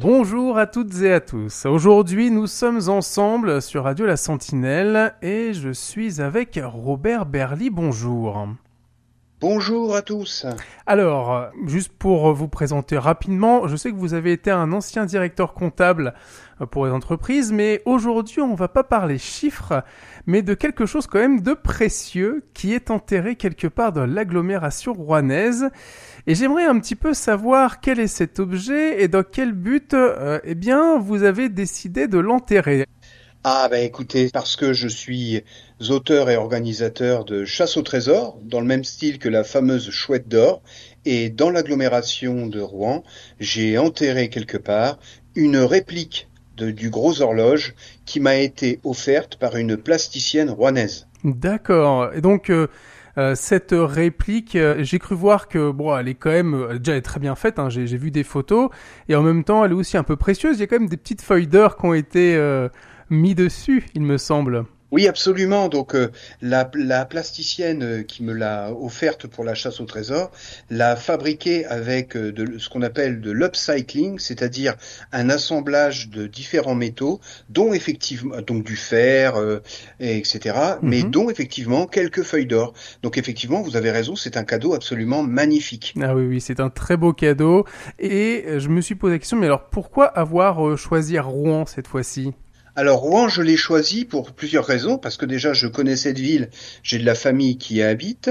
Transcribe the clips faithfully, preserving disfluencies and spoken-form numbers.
Bonjour à toutes et à tous. Aujourd'hui, nous sommes ensemble sur Radio La Sentinelle et je suis avec Robert Berly. Bonjour. Bonjour à tous. Alors, juste pour vous présenter rapidement, je sais que vous avez été un ancien directeur comptable pour les entreprises, mais aujourd'hui, on va pas parler chiffres, mais de quelque chose quand même de précieux qui est enterré quelque part dans l'agglomération rouennaise. Et j'aimerais un petit peu savoir quel est cet objet et dans quel but, euh, eh bien, vous avez décidé de l'enterrer. Ah ben écoutez, parce que je suis auteur et organisateur de Chasse au trésor, dans le même style que la fameuse Chouette d'or, et dans l'agglomération de Rouen, j'ai enterré quelque part une réplique de, du gros horloge qui m'a été offerte par une plasticienne rouennaise. D'accord. Et donc... Euh... Euh, cette réplique, euh, j'ai cru voir que bon, elle est quand même euh, déjà elle est très bien faite. Hein, j'ai, j'ai vu des photos et en même temps, elle est aussi un peu précieuse. Il y a quand même des petites feuilles d'or qui ont été euh, mis dessus, il me semble. Oui, absolument. Donc euh, la, la plasticienne euh, qui me l'a offerte pour la chasse au trésor l'a fabriquée avec euh, de, ce qu'on appelle de l'upcycling, c'est-à-dire un assemblage de différents métaux, dont effectivement donc du fer, euh, et etc. Mm-hmm. Mais dont effectivement quelques feuilles d'or. Donc effectivement, vous avez raison, c'est un cadeau absolument magnifique. Ah oui, oui, c'est un très beau cadeau. Et je me suis posé la question, mais alors pourquoi avoir euh, choisi Rouen cette fois-ci ? Alors Rouen, je l'ai choisi pour plusieurs raisons, parce que déjà je connais cette ville, j'ai de la famille qui y habite,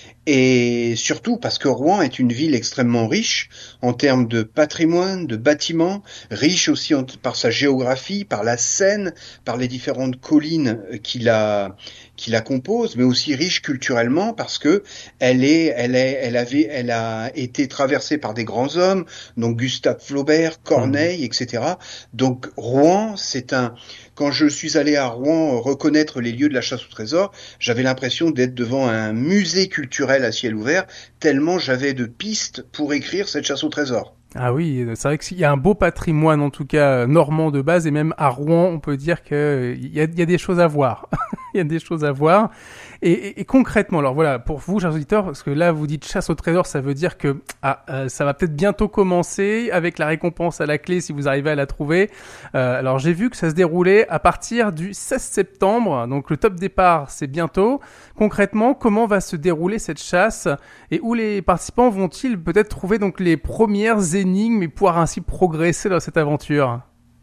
et surtout parce que Rouen est une ville extrêmement riche en termes de patrimoine, de bâtiments, riche aussi en, par sa géographie, par la Seine, par les différentes collines qui la qui la composent, mais aussi riche culturellement parce que elle est, elle est, elle avait, elle a été traversée par des grands hommes, donc Gustave Flaubert, Corneille, mmh. et cetera. Donc Rouen, c'est un. Quand je suis allé à Rouen reconnaître les lieux de la chasse au trésor, j'avais l'impression d'être devant un musée culturel à ciel ouvert, tellement j'avais de pistes pour écrire cette chasse au trésor. Ah oui, c'est vrai qu'il y a un beau patrimoine, en tout cas normand de base, et même à Rouen, on peut dire qu'il y a, il y a des choses à voir. Il y a des choses à voir. Et, et, et concrètement, alors voilà, pour vous, chers auditeurs, parce que là, vous dites chasse au trésor, ça veut dire que ah, euh, ça va peut-être bientôt commencer avec la récompense à la clé si vous arrivez à la trouver. Euh, alors, j'ai vu que ça se déroulait à partir du seize septembre, donc le top départ, c'est bientôt. Concrètement, comment va se dérouler cette chasse et où les participants vont-ils peut-être trouver donc les premières énigmes et pouvoir ainsi progresser dans cette aventure ?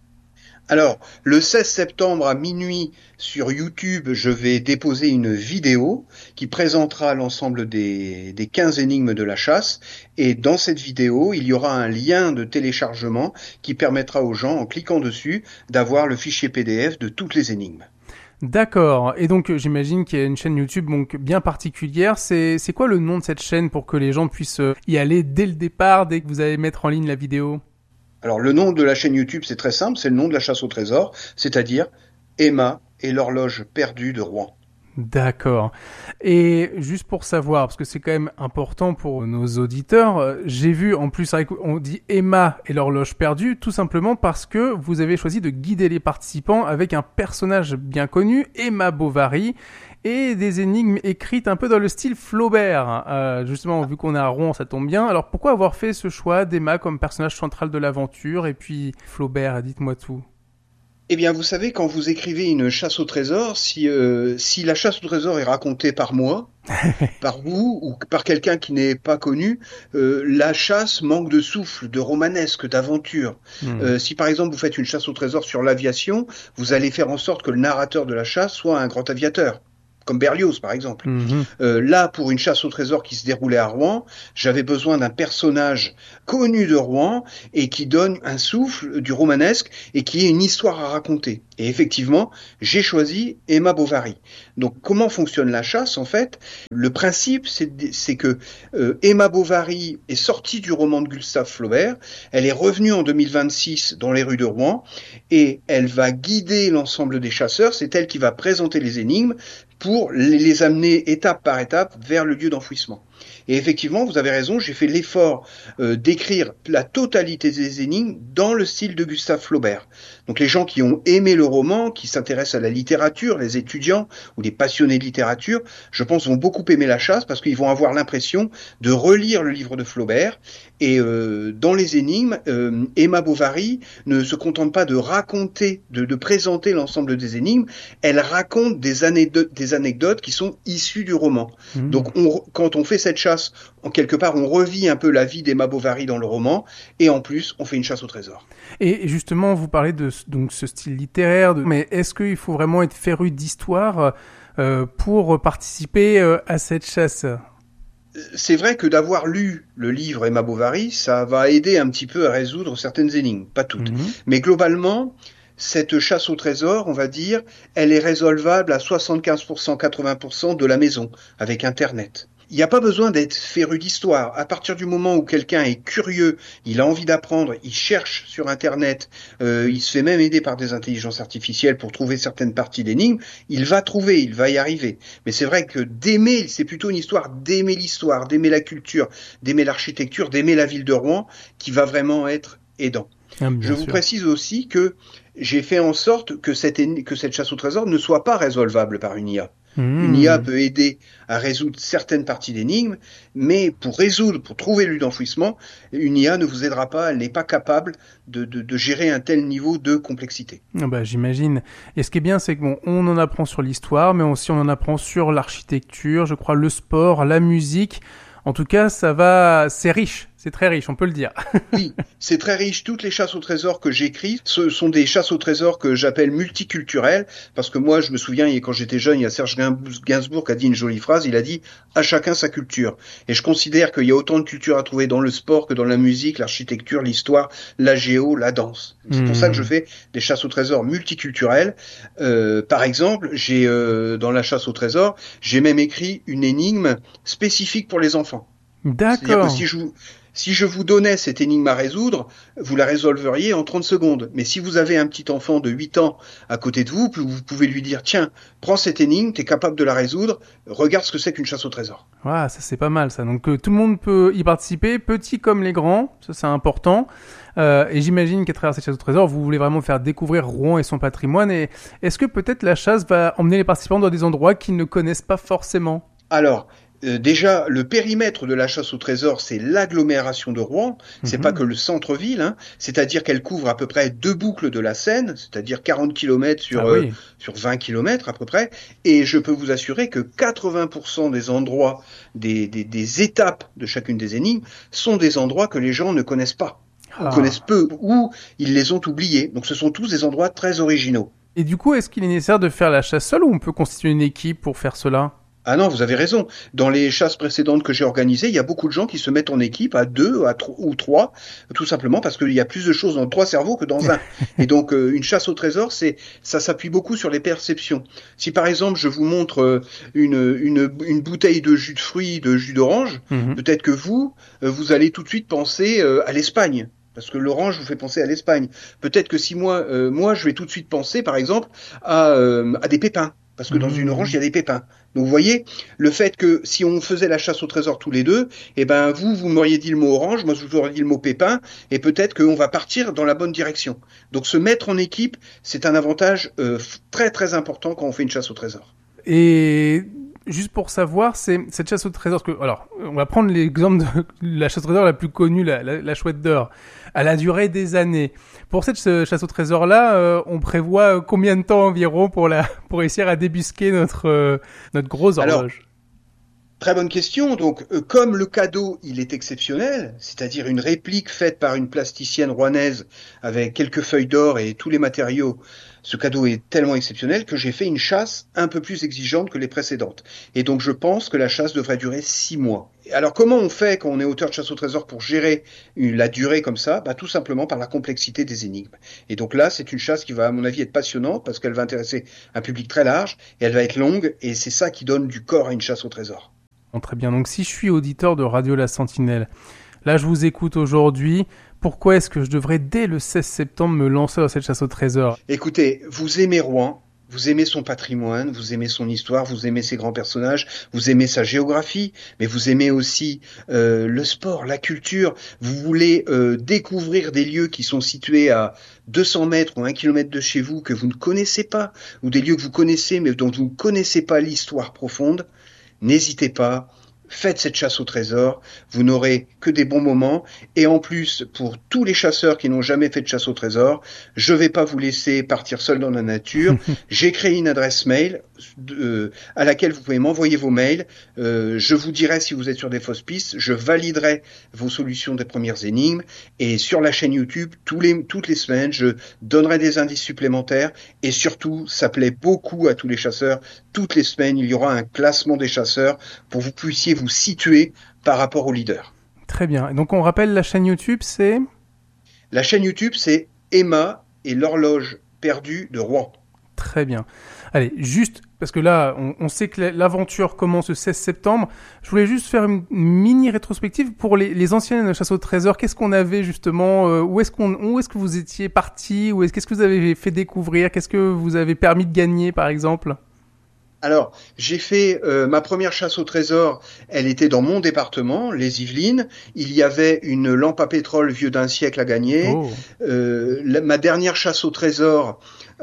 Alors, le seize septembre à minuit sur YouTube, je vais déposer une vidéo qui présentera l'ensemble des, des quinze énigmes de la chasse. Et dans cette vidéo, il y aura un lien de téléchargement qui permettra aux gens, en cliquant dessus, d'avoir le fichier P D F de toutes les énigmes. D'accord. Et donc, j'imagine qu'il y a une chaîne YouTube donc bien particulière. C'est, c'est quoi le nom de cette chaîne pour que les gens puissent y aller dès le départ, dès que vous allez mettre en ligne la vidéo ? Alors, le nom de la chaîne YouTube, c'est très simple, c'est le nom de la chasse au trésor, c'est-à-dire Emma et l'horloge perdue de Rouen. D'accord. Et juste pour savoir, parce que c'est quand même important pour nos auditeurs, j'ai vu en plus, on dit Emma et l'horloge perdue, tout simplement parce que vous avez choisi de guider les participants avec un personnage bien connu, Emma Bovary, et des énigmes écrites un peu dans le style Flaubert. Euh, justement, vu qu'on est à Rouen, ça tombe bien. Alors pourquoi avoir fait ce choix d'Emma comme personnage central de l'aventure et puis Flaubert, dites-moi tout. Eh bien, vous savez, quand vous écrivez une chasse au trésor, si euh, si la chasse au trésor est racontée par moi, par vous ou par quelqu'un qui n'est pas connu, euh, la chasse manque de souffle, de romanesque, d'aventure. Mmh. Euh, si par exemple vous faites une chasse au trésor sur l'aviation, vous allez faire en sorte que le narrateur de la chasse soit un grand aviateur. Comme Berlioz, par exemple. Mmh. Euh, là, pour une chasse au trésor qui se déroulait à Rouen, j'avais besoin d'un personnage connu de Rouen et qui donne un souffle du romanesque et qui ait une histoire à raconter. Et effectivement, j'ai choisi Emma Bovary. Donc, comment fonctionne la chasse, en fait ? Le principe, c'est, c'est que euh, Emma Bovary est sortie du roman de Gustave Flaubert, elle est revenue en deux mille vingt-six dans les rues de Rouen et elle va guider l'ensemble des chasseurs, c'est elle qui va présenter les énigmes pour les amener étape par étape vers le lieu d'enfouissement. Et effectivement, vous avez raison, j'ai fait l'effort euh, d'écrire la totalité des énigmes dans le style de Gustave Flaubert. Donc les gens qui ont aimé le roman, qui s'intéressent à la littérature, les étudiants ou les passionnés de littérature, je pense vont beaucoup aimer La Chasse parce qu'ils vont avoir l'impression de relire le livre de Flaubert. Et euh, dans les énigmes, euh, Emma Bovary ne se contente pas de raconter, de, de présenter l'ensemble des énigmes, elle raconte des anecdotes, des anecdotes qui sont issues du roman. Mmh. Donc on, quand on fait cette chasse, en quelque part on revit un peu la vie d'Emma Bovary dans le roman, et en plus on fait une chasse au trésor. Et justement, vous parlez de donc ce style littéraire, de... mais est-ce qu'il faut vraiment être féru d'histoire euh, pour participer euh, à cette chasse ? C'est vrai que d'avoir lu le livre Emma Bovary, ça va aider un petit peu à résoudre certaines énigmes, pas toutes. Mmh. Mais globalement, cette chasse au trésor, on va dire, elle est résolvable à soixante-quinze pour cent, quatre-vingts pour cent de la maison, avec Internet. Il n'y a pas besoin d'être féru d'histoire. À partir du moment où quelqu'un est curieux, il a envie d'apprendre, il cherche sur Internet, euh, il se fait même aider par des intelligences artificielles pour trouver certaines parties d'énigmes, il va trouver, il va y arriver. Mais c'est vrai que d'aimer, c'est plutôt une histoire d'aimer l'histoire, d'aimer la culture, d'aimer l'architecture, d'aimer la ville de Rouen, qui va vraiment être aidant. Ah, Je sûr. vous précise aussi que j'ai fait en sorte que cette, que cette chasse au trésor ne soit pas résolvable par une I A. Mmh. Une I A peut aider à résoudre certaines parties d'énigmes, mais pour résoudre, pour trouver le lieu d'enfouissement, une I A ne vous aidera pas, elle n'est pas capable de, de, de gérer un tel niveau de complexité. Ah bah, j'imagine. Et ce qui est bien, c'est que bon, on en apprend sur l'histoire, mais aussi on en apprend sur l'architecture, je crois, le sport, la musique. En tout cas, ça va, c'est riche, c'est très riche, on peut le dire. Oui, c'est très riche. Toutes les chasses au trésor que j'écris, ce sont des chasses au trésor que j'appelle multiculturelles, parce que moi, je me souviens, quand j'étais jeune, il y a Serge Gainsbourg qui a dit une jolie phrase, il a dit « à chacun sa culture ». Et je considère qu'il y a autant de culture à trouver dans le sport que dans la musique, l'architecture, l'histoire, la géo, la danse. C'est mmh. pour ça que je fais des chasses au trésor multiculturelles. Euh, par exemple, j'ai euh, dans la chasse au trésor, j'ai même écrit une énigme spécifique pour les enfants. D'accord. C'est-à-dire que si je vous, si je vous donnais cette énigme à résoudre, vous la résolveriez en trente secondes. Mais si vous avez un petit enfant de huit ans à côté de vous, vous pouvez lui dire, tiens, prends cette énigme, t'es capable de la résoudre, regarde ce que c'est qu'une chasse au trésor. Ouais, ça c'est pas mal ça. Donc euh, tout le monde peut y participer, petits comme les grands, ça c'est important. Euh, et j'imagine qu'à travers cette chasse au trésor, vous voulez vraiment faire découvrir Rouen et son patrimoine. Et est-ce que peut-être la chasse va emmener les participants dans des endroits qu'ils ne connaissent pas forcément ? Alors, Euh, déjà, le périmètre de la chasse au trésor, c'est l'agglomération de Rouen. C'est mmh. pas que le centre-ville, hein. C'est-à-dire qu'elle couvre à peu près deux boucles de la Seine, c'est-à-dire quarante kilomètres sur, ah, oui. euh, sur vingt kilomètres à peu près. Et je peux vous assurer que quatre-vingts pour cent des endroits, des, des, des étapes de chacune des énigmes sont des endroits que les gens ne connaissent pas, ah. ou connaissent peu, ou ils les ont oubliés. Donc ce sont tous des endroits très originaux. Et du coup, est-ce qu'il est nécessaire de faire la chasse seule ou on peut constituer une équipe pour faire cela ? Ah non, vous avez raison. Dans les chasses précédentes que j'ai organisées, il y a beaucoup de gens qui se mettent en équipe à deux à tro- ou trois, tout simplement parce qu'il y a plus de choses dans trois cerveaux que dans un. Et donc, euh, une chasse au trésor, c'est ça s'appuie beaucoup sur les perceptions. Si par exemple, je vous montre euh, une, une, une bouteille de jus de fruits, de jus d'orange, mm-hmm. peut-être que vous, euh, vous allez tout de suite penser euh, à l'Espagne. Parce que l'orange vous fait penser à l'Espagne. Peut-être que si moi, euh, moi, je vais tout de suite penser, par exemple, à, euh, à des pépins. Parce que dans mmh. une orange, il y a des pépins. Donc vous voyez, le fait que si on faisait la chasse au trésor tous les deux, eh ben vous, vous m'auriez dit le mot orange, moi je vous aurais dit le mot pépin, et peut-être qu'on va partir dans la bonne direction. Donc se mettre en équipe, c'est un avantage euh, très très important quand on fait une chasse au trésor. Et juste pour savoir, c'est cette chasse au trésor, parce que, alors, on va prendre l'exemple de la chasse au trésor la plus connue, la, la, la chouette d'or. Elle a duré des années. Pour cette chasse au trésor-là, euh, on prévoit combien de temps environ pour la pour réussir à débusquer notre euh, notre grosse horloge? Alors, très bonne question. Donc, euh, comme le cadeau, il est exceptionnel, c'est-à-dire une réplique faite par une plasticienne rouennaise avec quelques feuilles d'or et tous les matériaux, ce cadeau est tellement exceptionnel que j'ai fait une chasse un peu plus exigeante que les précédentes. Et donc, je pense que la chasse devrait durer six mois. Alors, comment on fait quand on est auteur de chasse au trésor pour gérer une, la durée comme ça? Bah, tout simplement par la complexité des énigmes. Et donc là, c'est une chasse qui va, à mon avis, être passionnante parce qu'elle va intéresser un public très large et elle va être longue et c'est ça qui donne du corps à une chasse au trésor. Bon, très bien. Donc, si je suis auditeur de Radio La Sentinelle, là, je vous écoute aujourd'hui. Pourquoi est-ce que je devrais, dès le seize septembre, me lancer dans cette chasse au trésor? Écoutez, vous aimez Rouen, Vous aimez son patrimoine, vous aimez son histoire, vous aimez ses grands personnages, vous aimez sa géographie, mais vous aimez aussi euh, le sport, la culture. Vous voulez euh, découvrir des lieux qui sont situés à deux cents mètres ou un kilomètre de chez vous que vous ne connaissez pas, ou des lieux que vous connaissez mais dont vous ne connaissez pas l'histoire profonde. N'hésitez pas. Faites cette chasse au trésor, vous n'aurez que des bons moments. Et en plus, pour tous les chasseurs qui n'ont jamais fait de chasse au trésor, je vais pas vous laisser partir seul dans la nature. J'ai créé une adresse mail euh, à laquelle vous pouvez m'envoyer vos mails. Euh, je vous dirai si vous êtes sur des fausses pistes. Je validerai vos solutions des premières énigmes. Et sur la chaîne YouTube, tous les, toutes les semaines, je donnerai des indices supplémentaires. Et surtout, ça plaît beaucoup à tous les chasseurs. Toutes les semaines, il y aura un classement des chasseurs pour que vous puissiez vous situer par rapport au leader. Très bien. Et donc on rappelle la chaîne YouTube, c'est La chaîne YouTube, c'est Emma et l'horloge perdue de Rouen. Très bien. Allez, juste, parce que là, on, on sait que l'aventure commence le seize septembre. Je voulais juste faire une mini rétrospective pour les, les anciennes chasses au trésor. Qu'est-ce qu'on avait justement euh, Où est-ce qu'on, où est-ce que vous étiez partis Où est-ce, qu'est-ce que vous avez fait découvrir Qu'est-ce que vous avez permis de gagner, par exemple? Alors, j'ai fait euh, ma première chasse au trésor, elle était dans mon département, les Yvelines. Il y avait une lampe à pétrole vieux d'un siècle à gagner. Oh. Euh, la, ma dernière chasse au trésor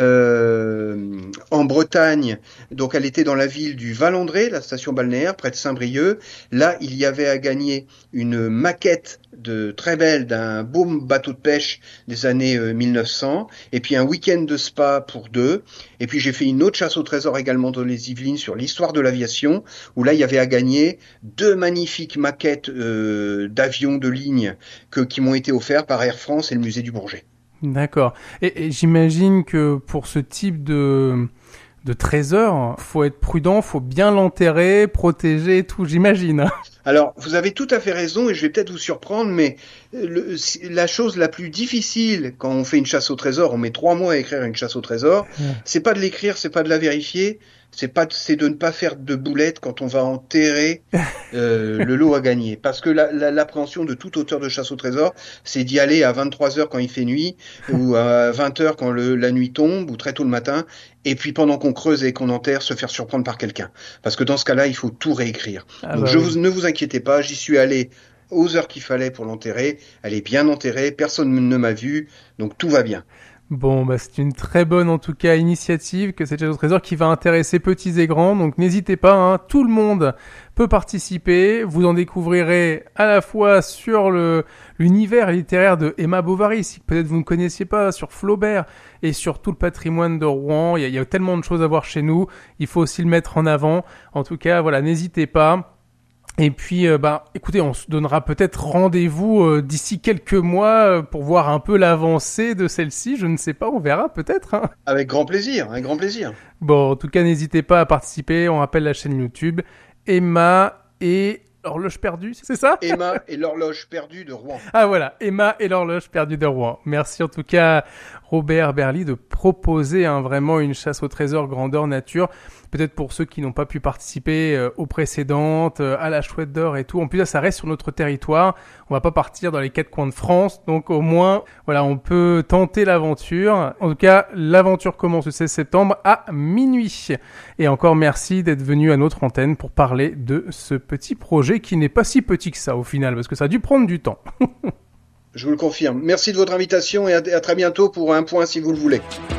euh, en Bretagne, donc elle était dans la ville du Val-André, la station balnéaire, près de Saint-Brieuc. Là, il y avait à gagner une maquette de très belle d'un beau bateau de pêche des années euh, mille neuf cents, et puis un week-end de spa pour deux. Et puis j'ai fait une autre chasse au trésor également dans les Yvelines sur l'histoire de l'aviation, où là il y avait à gagner deux magnifiques maquettes euh, d'avions de ligne que, qui m'ont été offerts par Air France et le musée du Bourget. D'accord. Et, et j'imagine que pour ce type de de trésor, faut être prudent, faut bien l'enterrer, protéger, tout, j'imagine. Alors, vous avez tout à fait raison, et je vais peut-être vous surprendre, mais le, la chose la plus difficile quand on fait une chasse au trésor, on met trois mois à écrire une chasse au trésor, ouais. c'est pas de l'écrire, c'est pas de la vérifier, c'est pas, c'est de ne pas faire de boulettes quand on va enterrer euh, le lot à gagner. Parce que la, la, l'appréhension de tout auteur de chasse au trésor, c'est d'y aller à vingt-trois heures quand il fait nuit, ou à vingt heures quand le, la nuit tombe, ou très tôt le matin, et puis pendant qu'on creuse et qu'on enterre, se faire surprendre par quelqu'un. Parce que dans ce cas-là, il faut tout réécrire. Ah Donc bah je oui. vous, ne vous inquiétez pas, j'y suis allé aux heures qu'il fallait pour l'enterrer, elle est bien enterrée, personne ne m'a vu, donc tout va bien. Bon, bah c'est une très bonne en tout cas initiative que cette chasse au trésor qui va intéresser petits et grands. Donc n'hésitez pas, hein, tout le monde peut participer. Vous en découvrirez à la fois sur le l'univers littéraire de Emma Bovary, si peut-être vous ne connaissiez pas, sur Flaubert et sur tout le patrimoine de Rouen. Il y a, il y a tellement de choses à voir chez nous. Il faut aussi le mettre en avant. En tout cas, voilà, n'hésitez pas. Et puis, euh, bah, écoutez, on se donnera peut-être rendez-vous euh, d'ici quelques mois euh, pour voir un peu l'avancée de celle-ci. Je ne sais pas, on verra peut-être. Hein. Avec grand plaisir, avec grand plaisir. Bon, en tout cas, n'hésitez pas à participer. On rappelle la chaîne YouTube Emma et l'horloge perdue, c'est ça ? Emma et l'horloge perdue de Rouen. Ah voilà, Emma et l'horloge perdue de Rouen. Merci en tout cas, Robert Berly, de proposer hein, vraiment une chasse au trésor grandeur nature. Peut-être pour ceux qui n'ont pas pu participer euh, aux précédentes, euh, à la Chouette d'Or et tout. En plus, là, ça reste sur notre territoire. On va pas partir dans les quatre coins de France. Donc, au moins, voilà, on peut tenter l'aventure. En tout cas, l'aventure commence le seize septembre à minuit. Et encore merci d'être venu à notre antenne pour parler de ce petit projet qui n'est pas si petit que ça au final, parce que ça a dû prendre du temps. Je vous le confirme. Merci de votre invitation et à, à très bientôt pour un point si vous le voulez.